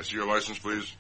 I see your license, please?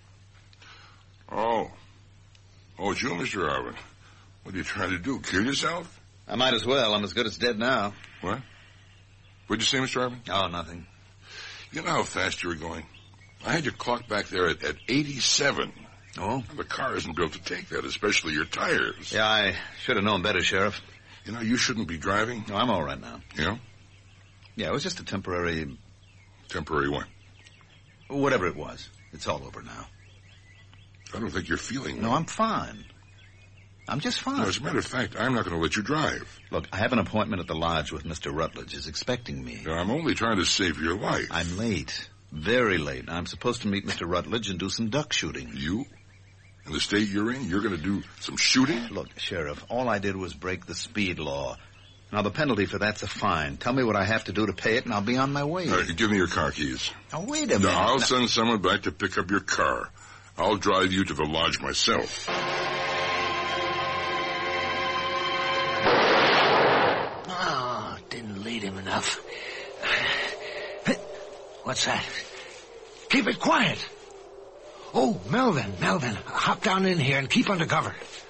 Oh, it's you, Mr. Arvin. What are you trying to do, kill yourself? I might as well. I'm as good as dead now. What? What'd you say, Mr. Arvin? Oh, nothing. You know how fast you were going? I had your clock back there at 87. Oh? The car isn't built to take that, especially your tires. Yeah, I should have known better, Sheriff. You know, you shouldn't be driving. No, I'm all right now. Yeah? Yeah, it was just a temporary... Temporary what? Whatever it was. It's all over now. I don't think you're feeling No, well. I'm fine. I'm just fine. No, as a matter of fact, I'm not going to let you drive. Look, I have an appointment at the lodge with Mr. Rutledge. He's expecting me. Now, I'm only trying to save your life. I'm late. Very late. I'm supposed to meet Mr. Rutledge and do some duck shooting. You? In the state you're in, you're going to do some shooting? Look, Sheriff, all I did was break the speed law. Now, the penalty for that's a fine. Tell me what I have to do to pay it, and I'll be on my way. All right, give me your car keys. Now, wait a minute. Now, I'll send someone back to pick up your car. I'll drive you to the lodge myself. Oh, didn't lead him enough. What's that? Keep it quiet. Oh, Melvin, hop down in here and keep under cover.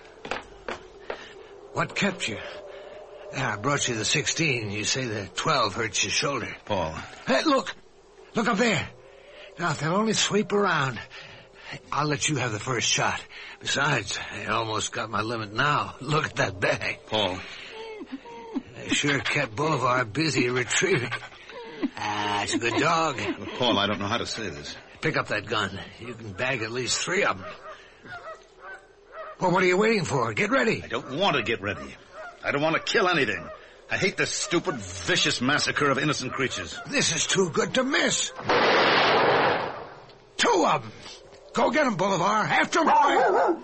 What kept you? I brought you the 16. You say the 12 hurts your shoulder. Paul. Hey, look up there. Now, if they'll only sweep around, I'll let you have the first shot. Besides, I almost got my limit now. Look at that bag. Paul. They sure kept Boulevard busy retrieving. It's a good dog. Look, Paul, I don't know how to say this. Pick up that gun. You can bag at least 3 of them. Well, what are you waiting for? Get ready. I don't want to get ready. I don't want to kill anything. I hate this stupid, vicious massacre of innocent creatures. This is too good to miss. 2 of them. Go get them, Boulevard. After them.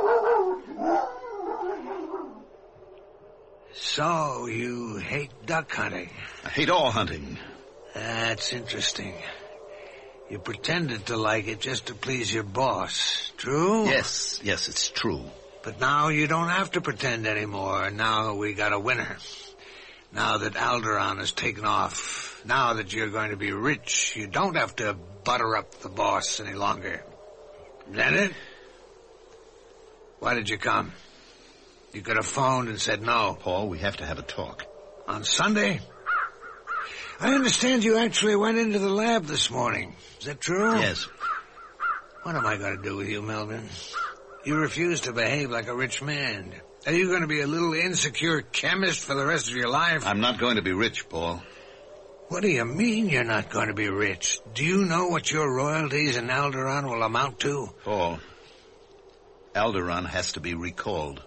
So, you hate duck hunting? I hate all hunting. That's interesting. You pretended to like it just to please your boss. True? Yes, it's true. But now you don't have to pretend anymore. Now we got a winner. Now that Alderaan has taken off, now that you're going to be rich, you don't have to butter up the boss any longer. Is that it? Why did you come? You could have phoned and said no. Paul, we have to have a talk. On Sunday? I understand you actually went into the lab this morning. Is that true? Yes. What am I going to do with you, Melvin? You refuse to behave like a rich man. Are you going to be a little insecure chemist for the rest of your life? I'm not going to be rich, Paul. What do you mean you're not going to be rich? Do you know what your royalties in Alderaan will amount to? Paul, Alderaan has to be recalled.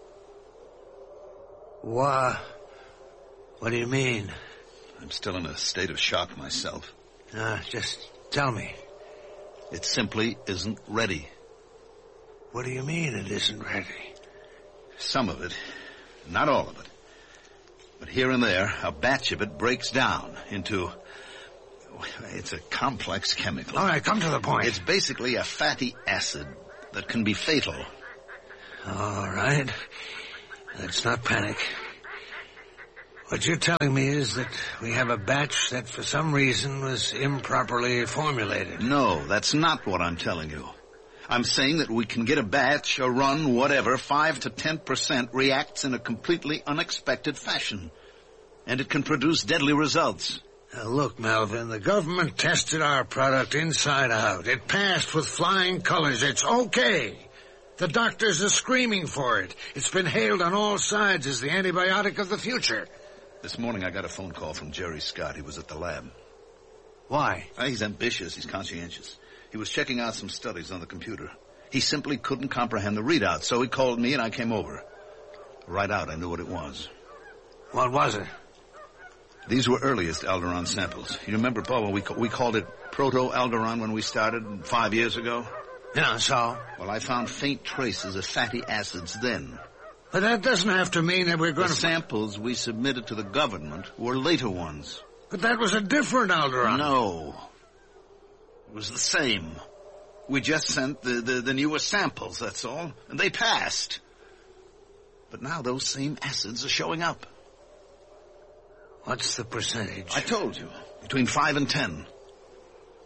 What do you mean? I'm still in a state of shock myself. Just tell me. It simply isn't ready. What do you mean it isn't ready? Some of it, not all of it. But here and there, a batch of it breaks down into... It's a complex chemical. All right, come to the point. It's basically a fatty acid that can be fatal. All right. Let's not panic. What you're telling me is that we have a batch that for some reason was improperly formulated. No, that's not what I'm telling you. I'm saying that we can get a batch, a run, whatever, 5 to 10% reacts in a completely unexpected fashion. And it can produce deadly results. Now look, Melvin, the government tested our product inside out. It passed with flying colors. It's okay. The doctors are screaming for it. It's been hailed on all sides as the antibiotic of the future. This morning I got a phone call from Jerry Scott. He was at the lab. Why? He's ambitious. He's conscientious. He was checking out some studies on the computer. He simply couldn't comprehend the readout, so he called me and I came over. Right out, I knew what it was. What was it? These were earliest Alderaan samples. You remember, Paul, when we called it Proto-Alderaan when we started 5 years ago? Yeah, so? Well, I found faint traces of fatty acids then. But that doesn't have to mean that we're going to... The samples we submitted to the government were later ones. But that was a different Alderaan. No. It was the same. We just sent the newer samples, that's all. And they passed. But now those same acids are showing up. What's the percentage? I told you. Between 5 and 10.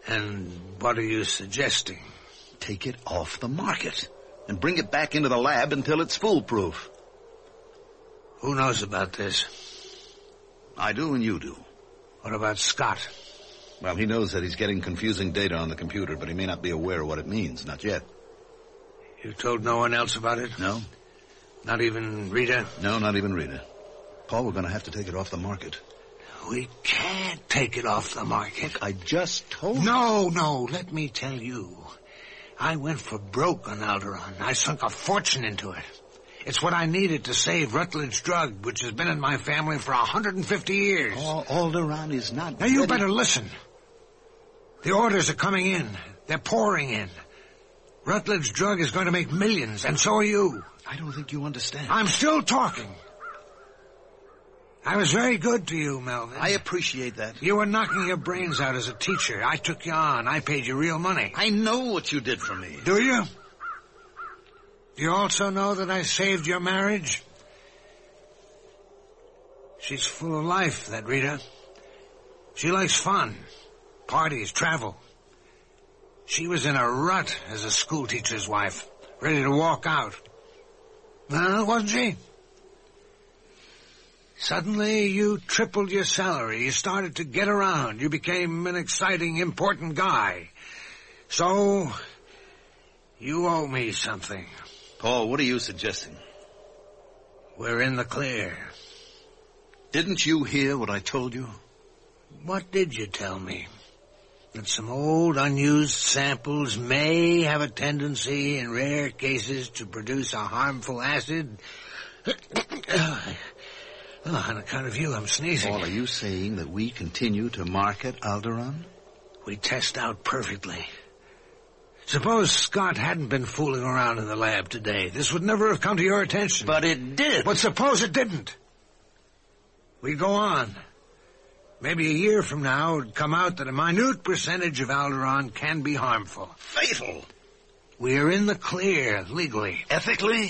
And what are you suggesting? Take it off the market and bring it back into the lab until it's foolproof. Who knows about this? I do and you do. What about Scott? Well, he knows that he's getting confusing data on the computer, but he may not be aware of what it means. Not yet. You told no one else about it? No. Not even Rita? No, not even Rita. Paul, we're going to have to take it off the market. We can't take it off the market. Look, I just told you. No, let me tell you. I went for broke on Alderaan. I sunk a fortune into it. It's what I needed to save Rutledge Drug, which has been in my family for 150 years. Oh, Alderaan is not... Now, you better listen. The orders are coming in. They're pouring in. Rutledge Drug is going to make millions, and so are you. I don't think you understand. I'm still talking. I was very good to you, Melvin. I appreciate that. You were knocking your brains out as a teacher. I took you on. I paid you real money. I know what you did for me. Do you? Do you also know that I saved your marriage? She's full of life, that Rita. She likes fun, parties, travel. She was in a rut as a schoolteacher's wife, ready to walk out. Well, wasn't she? Suddenly, you tripled your salary. You started to get around. You became an exciting, important guy. So, you owe me something. Paul, what are you suggesting? We're in the clear. Didn't you hear what I told you? What did you tell me? That some old, unused samples may have a tendency, in rare cases, to produce a harmful acid? On account of you, I'm sneezing. Paul, are you saying that we continue to market Alderaan? We test out perfectly. Suppose Scott hadn't been fooling around in the lab today. This would never have come to your attention. But it did. But suppose it didn't. We'd go on. Maybe a year from now, it would come out that a minute percentage of Alderaan can be harmful. Fatal. We're in the clear, legally. Ethically?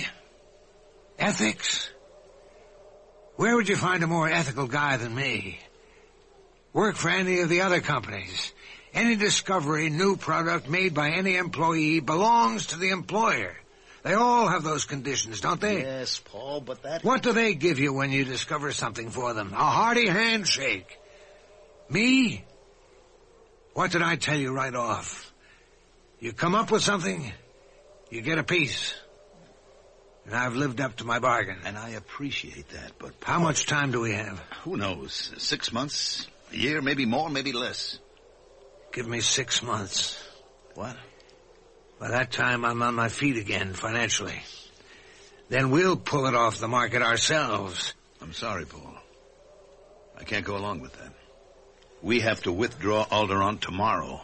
Ethics? Where would you find a more ethical guy than me? Work for any of the other companies. Any discovery, new product made by any employee belongs to the employer. They all have those conditions, don't they? Yes, Paul, but that... What do they give you when you discover something for them? A hearty handshake. Me? What did I tell you right off? You come up with something, you get a piece. And I've lived up to my bargain. And I appreciate that, but... Paul, how much time do we have? Who knows? 6 months? A year? Maybe more, maybe less. Give me 6 months. What? By that time, I'm on my feet again, financially. Then we'll pull it off the market ourselves. I'm sorry, Paul. I can't go along with that. We have to withdraw Alderaan tomorrow.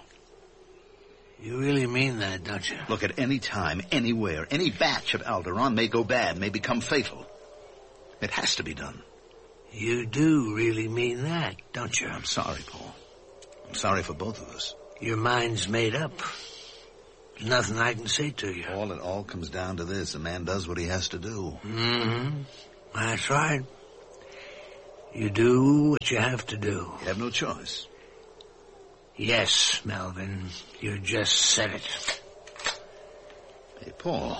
You really mean that, don't you? Look, at any time, anywhere, any batch of Alderaan may go bad, may become fatal. It has to be done. You do really mean that, don't you? I'm sorry, Paul. I'm sorry for both of us. Your mind's made up. There's nothing I can say to you. Paul, it all comes down to this. A man does what he has to do. Mm-hmm. That's right. You do what you have to do. You have no choice. Yes, Melvin. You just said it. Hey, Paul.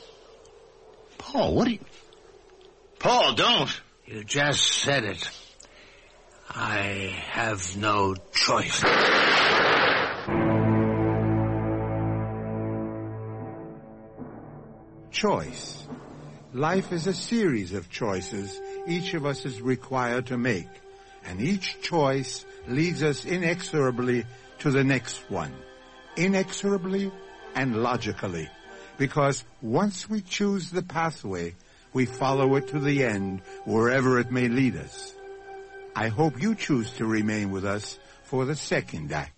Paul, what are you... Paul, don't! You just said it. I have no choice. Choice. Life is a series of choices each of us is required to make, and each choice leads us inexorably to the next one. Inexorably and logically, because once we choose the pathway, we follow it to the end, wherever it may lead us. I hope you choose to remain with us for the second act.